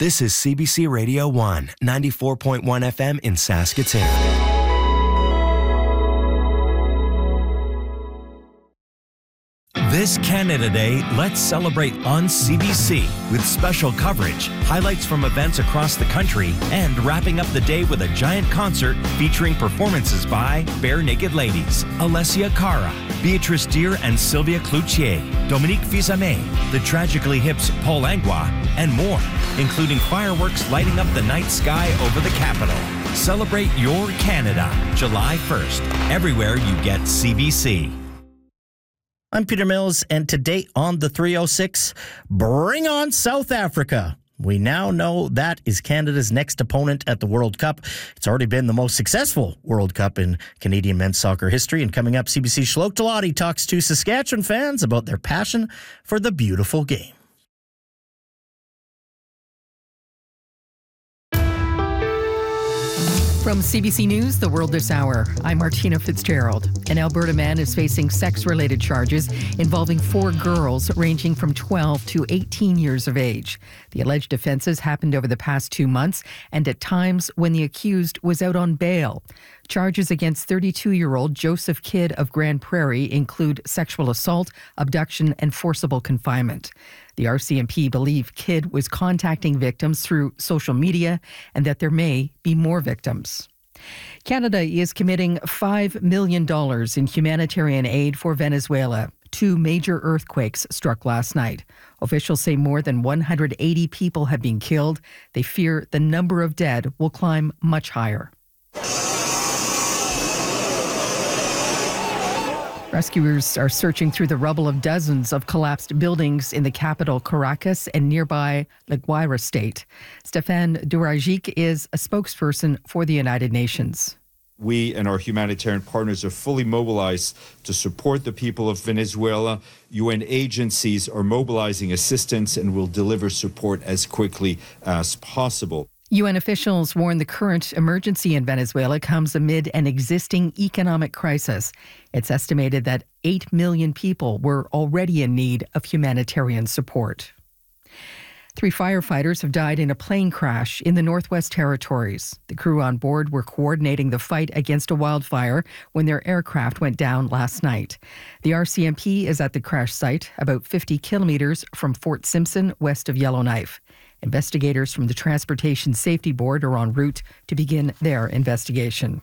This is CBC Radio 1, 94.1 FM in Saskatoon. This Canada Day, let's celebrate on CBC with special coverage, highlights from events across the country, and wrapping up the day with a giant concert featuring performances by Bare Naked Ladies, Alessia Cara, Beatrice Deer and Sylvia Cloutier, Dominique Fils-Aimé, the Tragically Hip's Paul Langlois, and more, including fireworks lighting up the night sky over the capital. Celebrate your Canada, July 1st, everywhere you get CBC. I'm Peter Mills, and today on the 306, bring on South Africa. We now know that is Canada's next opponent at the World Cup. It's already been the most successful World Cup in Canadian men's soccer history. And coming up, CBC Shlok Talati talks to Saskatchewan fans about their passion for the beautiful game. From CBC News, The World This Hour, I'm Martina Fitzgerald. An Alberta man is facing sex-related charges involving 4 girls ranging from 12 to 18 years of age. The alleged offences happened over the past 2 months and at times when the accused was out on bail. Charges against 32-year-old Joseph Kidd of Grand Prairie include sexual assault, abduction, and forcible confinement. The RCMP believe Kidd was contacting victims through social media and that there may be more victims. Canada is committing $5 million in humanitarian aid for Venezuela. 2 major earthquakes struck last night. Officials say more than 180 people have been killed. They fear the number of dead will climb much higher. Rescuers are searching through the rubble of dozens of collapsed buildings in the capital, Caracas, and nearby La Guaira state. Stefan Durajic is a spokesperson for the United Nations. We and our humanitarian partners are fully mobilized to support the people of Venezuela. UN agencies are mobilizing assistance and will deliver support as quickly as possible. UN officials warn the current emergency in Venezuela comes amid an existing economic crisis. It's estimated that 8 million people were already in need of humanitarian support. 3 firefighters have died in a plane crash in the Northwest Territories. The crew on board were coordinating the fight against a wildfire when their aircraft went down last night. The RCMP is at the crash site, about 50 kilometers from Fort Simpson, west of Yellowknife. Investigators from the Transportation Safety Board are en route to begin their investigation.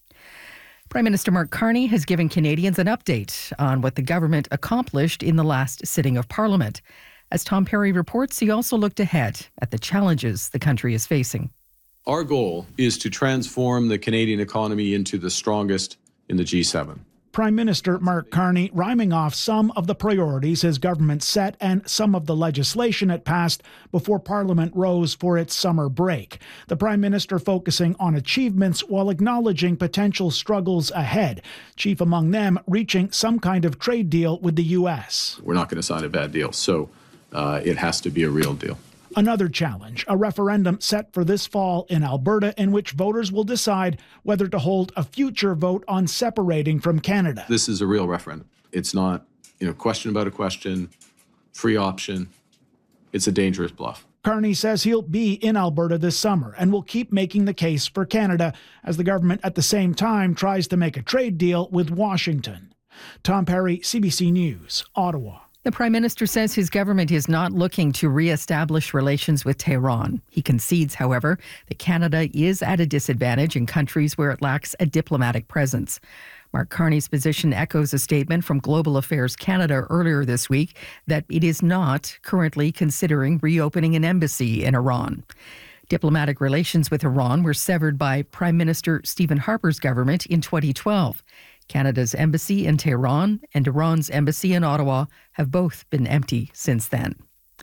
Prime Minister Mark Carney has given Canadians an update on what the government accomplished in the last sitting of Parliament. As Tom Perry reports, he also looked ahead at the challenges the country is facing. Our goal is to transform the Canadian economy into the strongest in the G7. Prime Minister Mark Carney rhyming off some of the priorities his government set and some of the legislation it passed before Parliament rose for its summer break. The Prime Minister focusing on achievements while acknowledging potential struggles ahead, chief among them reaching some kind of trade deal with the U.S. We're not going to sign a bad deal, so it has to be a real deal. Another challenge, a referendum set for this fall in Alberta in which voters will decide whether to hold a future vote on separating from Canada. This is a real referendum. It's not, question about a question, free option. It's a dangerous bluff. Carney says he'll be in Alberta this summer and will keep making the case for Canada as the government at the same time tries to make a trade deal with Washington. Tom Perry, CBC News, Ottawa. The Prime Minister says his government is not looking to re-establish relations with Tehran. He concedes, however, that Canada is at a disadvantage in countries where it lacks a diplomatic presence. Mark Carney's position echoes a statement from Global Affairs Canada earlier this week that it is not currently considering reopening an embassy in Iran. Diplomatic relations with Iran were severed by Prime Minister Stephen Harper's government in 2012. Canada's embassy in Tehran and Iran's embassy in Ottawa have both been empty since then.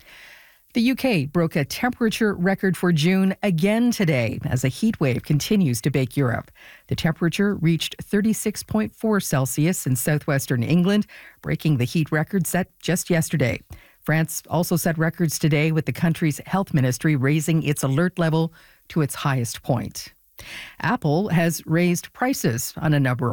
The UK broke a temperature record for June again today as a heat wave continues to bake Europe. The temperature reached 36.4 Celsius in southwestern England, breaking the heat record set just yesterday. France also set records today with the country's health ministry raising its alert level to its highest point. Apple has raised prices on a number